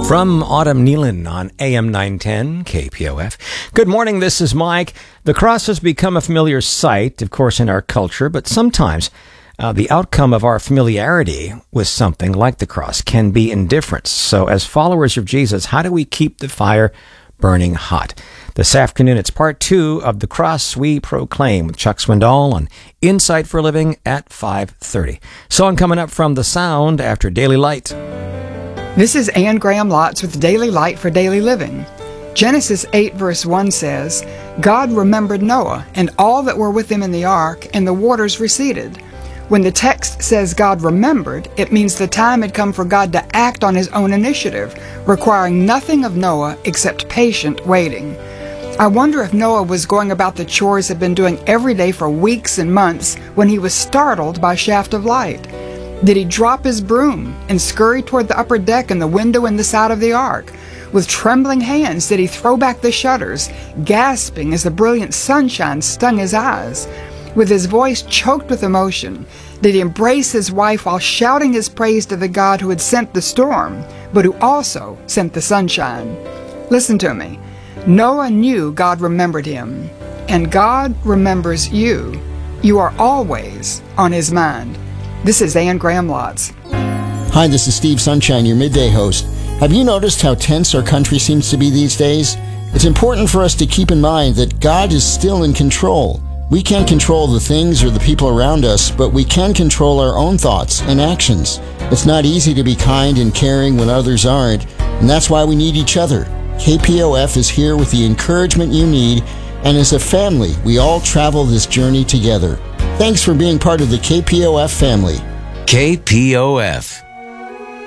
From Autumn Nealon on AM 910 KPOF. Good morning, this is Mike. The cross has become a familiar sight, of course, in our culture, but sometimes the outcome of our familiarity with something like the cross can be indifference. So as followers of Jesus, how do we keep the fire burning hot? This afternoon, it's part 2 of The Cross We Proclaim with Chuck Swindoll on Insight for Living at 5:30. Song coming up from The Sound after Daily Light. This is Anne Graham Lotz with Daily Light for Daily Living. Genesis 8 verse 1 says, God remembered Noah and all that were with him in the ark, and the waters receded. When the text says God remembered, it means the time had come for God to act on his own initiative, requiring nothing of Noah except patient waiting. I wonder if Noah was going about the chores he'd been doing every day for weeks and months when he was startled by a shaft of light. Did he drop his broom and scurry toward the upper deck and the window in the side of the ark? With trembling hands did he throw back the shutters, gasping as the brilliant sunshine stung his eyes? With his voice choked with emotion, did he embrace his wife while shouting his praise to the God who had sent the storm, but who also sent the sunshine? Listen to me. Noah knew God remembered him, and God remembers you. You are always on his mind. This is Anne Graham Lotz. Hi, this is Steve Sunshine, your midday host. Have you noticed how tense our country seems to be these days? It's important for us to keep in mind that God is still in control. We can't control the things or the people around us, but we can control our own thoughts and actions. It's not easy to be kind and caring when others aren't, and that's why we need each other. KPOF is here with the encouragement you need, and as a family, we all travel this journey together. Thanks for being part of the KPOF family. KPOF.